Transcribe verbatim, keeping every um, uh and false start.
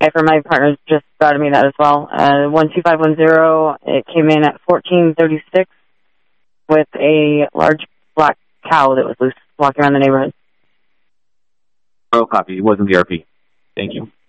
for my partner just got me that as well. Uh, one two five one zero, it came in at fourteen thirty-six with a large black cow that was loose walking around the neighborhood. Oh, copy. It wasn't the R P. Thank you.